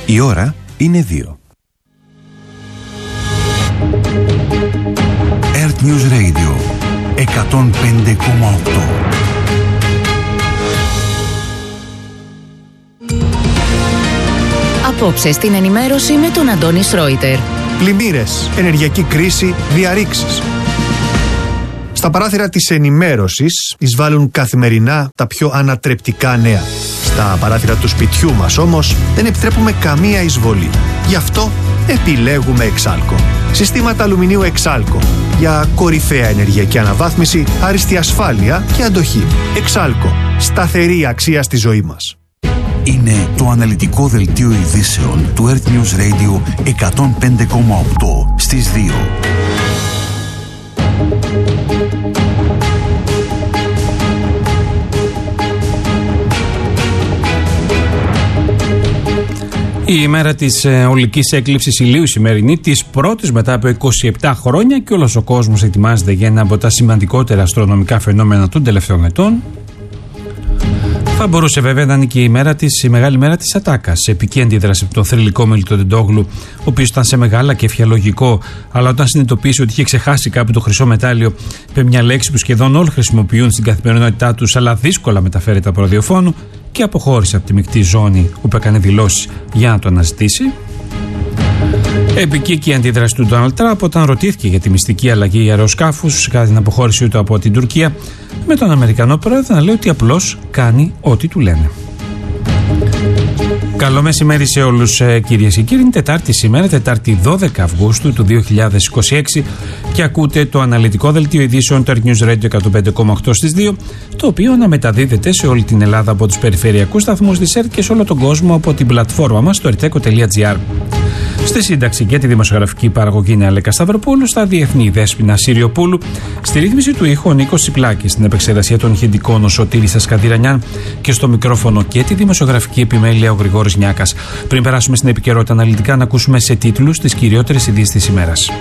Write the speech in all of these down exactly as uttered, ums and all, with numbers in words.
Η ώρα είναι δύο. Earth News Radio εκατόν πέντε κόμμα οκτώ. Απόψε στην ενημέρωση με τον Αντώνη Σρόιτερ. Πλημμύρες, ενεργειακή κρίση, διαρρήξεις. Στα παράθυρα της ενημέρωσης εισβάλλουν καθημερινά τα πιο ανατρεπτικά νέα. Στα παράθυρα του σπιτιού μας όμως δεν επιτρέπουμε καμία εισβολή. Γι' αυτό επιλέγουμε Εξάλκο. Συστήματα αλουμινίου Εξάλκο για κορυφαία ενεργειακή αναβάθμιση, άριστη ασφάλεια και αντοχή. Εξάλκο. Σταθερή αξία στη ζωή μας. Είναι το αναλυτικό δελτίο ειδήσεων του Earth News Radio εκατόν πέντε κόμμα οκτώ στις δύο. Η ημέρα της ε, ολικής έκλειψης ηλίου, η σημερινή, της πρώτης μετά από είκοσι επτά χρόνια, και όλος ο κόσμος ετοιμάζεται για ένα από τα σημαντικότερα αστρονομικά φαινόμενα των τελευταίων ετών. Θα μπορούσε βέβαια να είναι και η, μέρα της, η μεγάλη μέρα της ατάκας. Επική αντίδραση από τον θρυλικό Μελίτο Τεντόγλου, ο οποίος ήταν σε μεγάλα κέφια λογικό, αλλά όταν συνειδητοποίησε ότι είχε ξεχάσει κάπου το χρυσό μετάλλιο, είπε μια λέξη που σχεδόν όλοι χρησιμοποιούν στην καθημερινότητά τους, αλλά δύσκολα μεταφέρεται από ραδιοφώνου, και αποχώρησε από τη μεικτή ζώνη όπου έκανε δηλώσεις για να το αναζητήσει. Επική και η αντίδραση του Ντόναλντ Τραμπ όταν ρωτήθηκε για τη μυστική αλλαγή αεροσκάφους κατά την αποχώρησή του από την Τουρκία, με τον Αμερικανό πρόεδρο να λέει ότι απλώς κάνει ό,τι του λένε. Καλό μεσημέρι σε όλους, κυρίες και κύριοι. Είναι Τετάρτη σήμερα, Τετάρτη δώδεκα Αυγούστου του δύο χιλιάδες είκοσι έξι, και ακούτε το αναλυτικό δελτίο ειδήσεων του Earth News Radio εκατόν πέντε κόμμα οκτώ στις δύο, το οποίο αναμεταδίδεται σε όλη την Ελλάδα από τους περιφερειακούς σταθμούς της ΕΡΤ και σε όλο τον κόσμο από την πλατφόρμα μας στο ερτέκο τελεία τζι άρ. Στη σύνταξη και τη δημοσιογραφική παραγωγή είναι Αλέκα Σταυροπούλου, στα διεθνή Δέσποινα Συριοπούλου, στη ρύθμιση του ήχου ο Νίκος Τσιπλάκης, στην επεξεργασία των ηχητικών ο Σωτήρης Ασκαδηρανιάν και στο μικρόφωνο και τη δημοσιογραφική επιμέλεια ο Γρηγόρης Νιάκας. Πριν περάσουμε στην επικαιρότητα αναλυτικά, να ακούσουμε σε τίτλους τις κυριότερες ειδήσεις της ημέρας.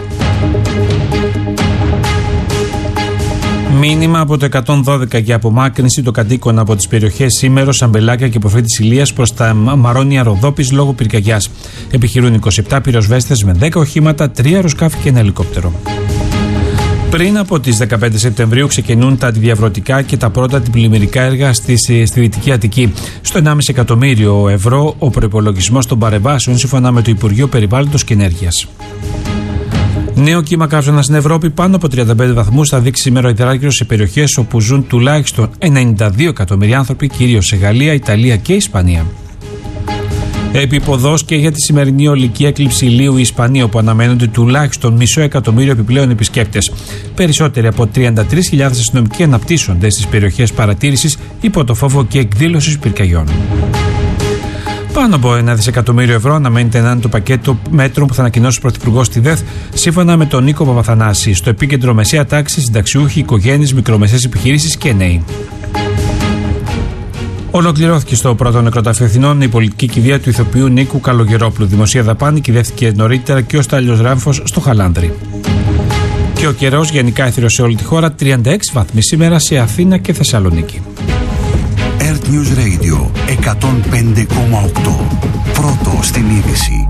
Μήνυμα από το εκατόν δώδεκα για απομάκρυνση των κατοίκων από τις περιοχές Σήμερος, Αμπελάκια και Προφήτης Ηλίας προς τα Μαρόνια Ροδόπης λόγω πυρκαγιάς. Επιχειρούν είκοσι επτά πυροσβέστες με δέκα οχήματα, τρία αεροσκάφη και ένα ελικόπτερο. Πριν από τις δεκαπέντε Σεπτεμβρίου ξεκινούν τα αντιδιαβρωτικά και τα πρώτα αντιπλημμυρικά έργα στη, στη Δυτική Αττική. Στο ενάμιση εκατομμύριο ευρώ ο προϋπολογισμός των παρεμβάσεων, σύμφωνα με το Υπουργείο Περιβάλλοντος και Ενέργειας. Νέο κύμα καύσωνα στην Ευρώπη, πάνω από τριάντα πέντε βαθμούς, θα δείξει σήμερα ο υδράργυρος σε περιοχές όπου ζουν τουλάχιστον ενενήντα δύο εκατομμύρια άνθρωποι, κυρίως σε Γαλλία, Ιταλία και Ισπανία. Επίποδος και για τη σημερινή ολική έκλειψη ηλίου η Ισπανία, όπου αναμένονται τουλάχιστον μισό εκατομμύριο επιπλέον επισκέπτες. Περισσότεροι από τριάντα τρεις χιλιάδες αστυνομικοί αναπτύσσονται στις περιοχές παρατήρησης υπό το φόβο και εκδήλωσης πυρκαγιών. Πάνω από ένα δισεκατομμύριο ευρώ αναμένεται να είναι το πακέτο μέτρων που θα ανακοινώσει ο Πρωθυπουργός στη ΔΕΘ, σύμφωνα με τον Νίκο Παπαθανάση. Στο επίκεντρο μεσαία τάξη, συνταξιούχοι, οικογένειες, μικρομεσαίες επιχειρήσεις και νέοι. Ολοκληρώθηκε στο πρώτο νεκροταφείο Αθηνών η πολιτική κηδεία του ηθοποιού Νίκου Καλογερόπουλου. Δημοσία δαπάνη κυδεύτηκε νωρίτερα και ο Στάλιος Ράμφος στο Χαλάνδρι. Και ο καιρός γενικά έθριος σε όλη τη χώρα, τριάντα έξι βαθμοί σήμερα σε Αθήνα και Θεσσαλονίκη. Earth News Radio εκατόν πέντε κόμμα οκτώ. Πρώτο στην είδηση.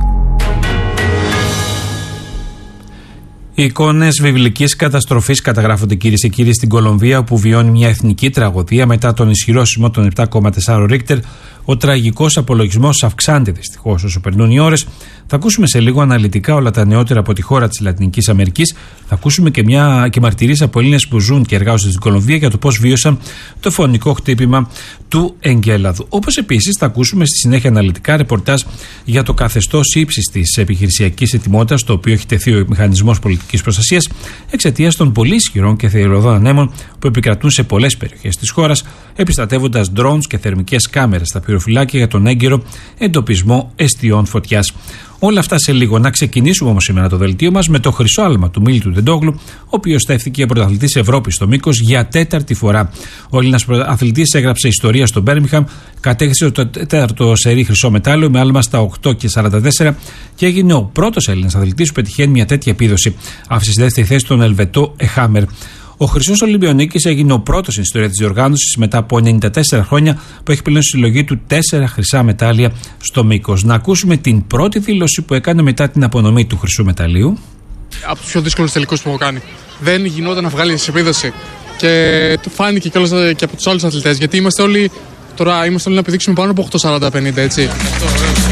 Οι εικόνες βιβλικής καταστροφής καταγράφονται, κυρίες και κύριοι, στην Κολομβία, όπου βιώνει μια εθνική τραγωδία μετά τον ισχυρό σεισμό των επτά κόμμα τέσσερα Ρίκτερ. Ο τραγικός απολογισμός αυξάνεται δυστυχώς όσο περνούν οι ώρες. Θα ακούσουμε σε λίγο αναλυτικά όλα τα νεότερα από τη χώρα της Λατινικής Αμερικής. Θα ακούσουμε και, μια, και μαρτυρίες από Έλληνες που ζουν και εργάζονται στην Κολομβία για το πώς βίωσαν το φωνικό χτύπημα του εγκέλαδου. Όπως επίσης θα ακούσουμε στη συνέχεια αναλυτικά ρεπορτάζ για το καθεστώς ύψης της επιχειρησιακής ετοιμότητας, το οποίο έχει τεθεί ο μηχανισμός πολιτικής προστασίας εξαιτίας των πολύ ισχυρών και θηριωδών ανέμων που επικρατούν σε πολλές περιοχές της χώρας, επιστρατεύοντας drones και θερμικές κάμερες στα πυροφυλάκια για τον έγκαιρο εντοπισμό εστιών φωτιάς. Όλα αυτά σε λίγο. Να ξεκινήσουμε όμως σήμερα το δελτίο μας με το χρυσό άλμα του Μίλιτου Τεντόγλου, ο οποίος στέφθηκε πρωταθλητής Ευρώπης στο μήκος για τέταρτη φορά. Ο Έλληνας αθλητής έγραψε ιστορία στο Μπέρμιγχαμ, κατέκτησε το τέταρτο σερί χρυσό μετάλλιο με άλμα στα οκτώ και σαράντα τέσσερα και έγινε ο πρώτος Έλληνας αθλητής που πετυχαίνει μια τέτοια επίδοση. Άφησε στη δεύτερη θέση τον Ελβετό Εχάμερ. Ο Χρυσός Ολυμπιονίκης έγινε ο πρώτος στην ιστορία της διοργάνωσης μετά από ενενήντα τέσσερα χρόνια που έχει πλέον στη συλλογή του τέσσερα χρυσά μετάλλια στο μήκος. Να ακούσουμε την πρώτη δήλωση που έκανε μετά την απονομή του χρυσού μεταλλίου. Από τους πιο δύσκολους τελικούς που έχω κάνει. Δεν γινόταν να βγάλει επίδοση. Και το φάνηκε κιόλας και από τους άλλους αθλητές. Γιατί είμαστε όλοι, τώρα είμαστε όλοι να πηδήξουμε πάνω από οκτώ σαράντα πενήντα, έτσι.